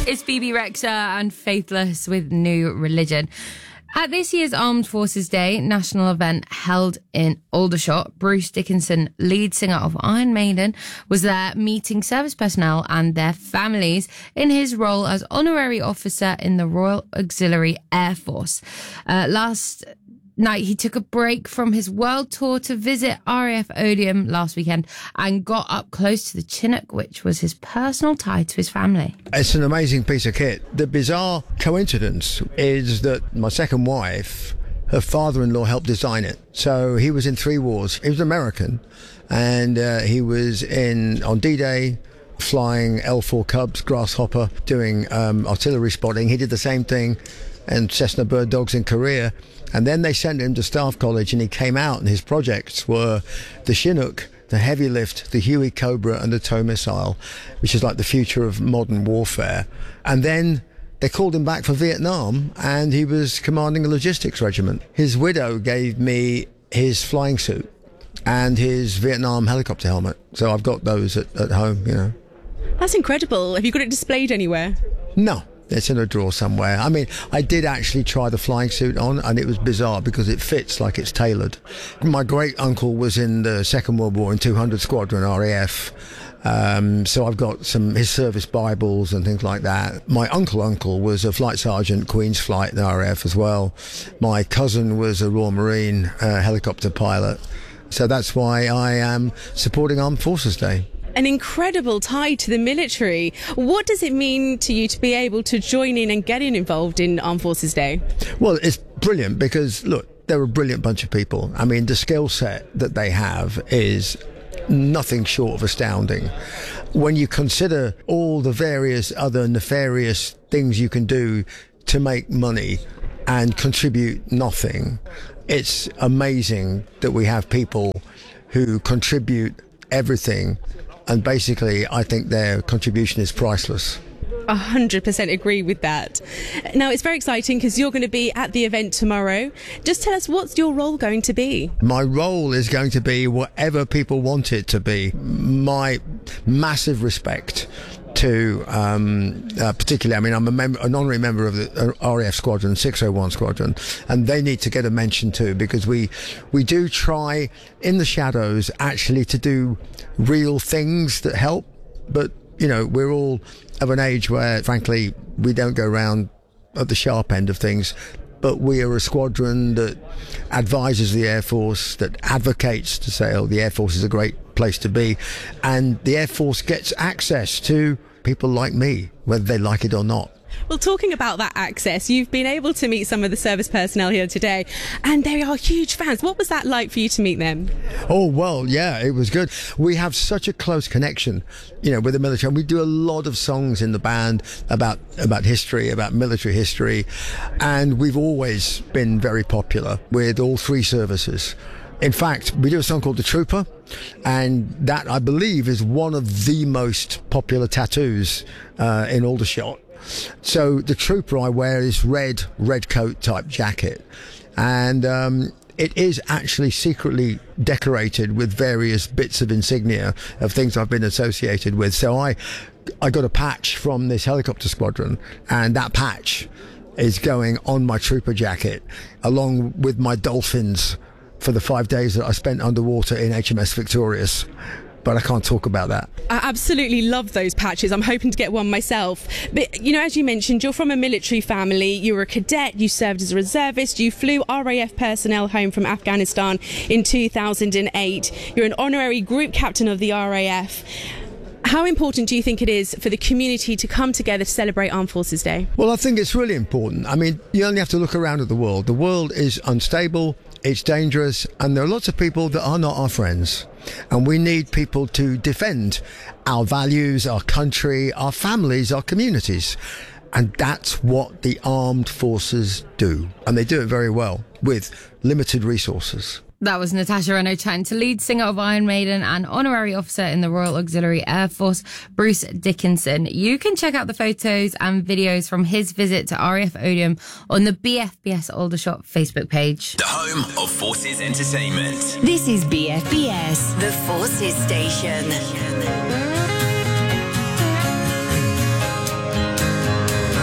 It's Phoebe Rexha and Faithless with New Religion. At this year's Armed Forces Day national event held in Aldershot, Bruce Dickinson, lead singer of Iron Maiden, was there meeting service personnel and their families in his role as honorary officer in the Royal Auxiliary Air Force. Last night, he took a break from his world tour to visit RAF Odeum last weekend and got up close to the Chinook, which was his personal tie to his family. It's an amazing piece of kit. The bizarre coincidence is that my second wife, her father-in-law helped design it. So he was in 3 wars. He was American, and he was on D-Day, flying L4 Cubs, Grasshopper, doing artillery spotting. He did the same thing and Cessna Bird Dogs in Korea. And then they sent him to Staff College, and he came out, and his projects were the Chinook, the Heavy Lift, the Huey Cobra, and the TOW missile, which is like the future of modern warfare. And then they called him back for Vietnam, and he was commanding a logistics regiment. His widow gave me his flying suit and his Vietnam helicopter helmet. So I've got those at home, you know. That's incredible. Have you got it displayed anywhere? No. It's in a drawer somewhere. I mean, I did actually try the flying suit on, and it was bizarre because it fits like it's tailored. My great uncle was in the Second World War in 200 Squadron RAF. So I've got his service Bibles and things like that. My uncle was a flight sergeant, Queen's Flight in the RAF as well. My cousin was a Royal Marine helicopter pilot. So that's why I am supporting Armed Forces Day. An incredible tie to the military. What does it mean to you to be able to join in and getting involved in Armed Forces Day? Well, it's brilliant because, look, they're a brilliant bunch of people. I mean, the skill set that they have is nothing short of astounding. When you consider all the various other nefarious things you can do to make money and contribute nothing, it's amazing that we have people who contribute everything. And basically, I think their contribution is priceless. 100% agree with that. Now, it's very exciting because you're going to be at the event tomorrow. Just tell us, what's your role going to be? My role is going to be whatever people want it to be. My massive respect to, particularly, I mean, I'm an honorary member of the RAF Squadron, 601 Squadron, and they need to get a mention too, because we do try in the shadows actually to do real things that help, but, you know, we're all of an age where, frankly, we don't go around at the sharp end of things. But we are a squadron that advises the Air Force, that advocates to say, oh, the Air Force is a great place to be. And the Air Force gets access to people like me, whether they like it or not. Well, talking about that access, you've been able to meet some of the service personnel here today, and they are huge fans. What was that like for you to meet them? Oh, well, yeah, it was good. We have such a close connection, you know, with the military. And we do a lot of songs in the band about history, about military history, and we've always been very popular with all 3 services. In fact, we do a song called The Trooper, and that, I believe, is one of the most popular tattoos in Aldershot. So the Trooper I wear is red coat type jacket, and it is actually secretly decorated with various bits of insignia of things I've been associated with. So I got a patch from this helicopter squadron, and that patch is going on my Trooper jacket along with my dolphins for the 5 days that I spent underwater in HMS Victorious. But I can't talk about that. I absolutely love those patches. I'm hoping to get one myself. But, you know, as you mentioned, you're from a military family. You were a cadet. You served as a reservist. You flew RAF personnel home from Afghanistan in 2008. You're an honorary group captain of the RAF. How important do you think it is for the community to come together to celebrate Armed Forces Day? Well, I think it's really important. I mean, you only have to look around at the world. The world is unstable. It's dangerous, and there are lots of people that are not our friends. And we need people to defend our values, our country, our families, our communities. And that's what the armed forces do. And they do it very well with limited resources. That was Natasha Renaud chatting to lead singer of Iron Maiden and honorary officer in the Royal Auxiliary Air Force, Bruce Dickinson. You can check out the photos and videos from his visit to RAF Odeum on the BFBS Aldershot Facebook page. The home of Forces Entertainment. This is BFBS, the Forces Station.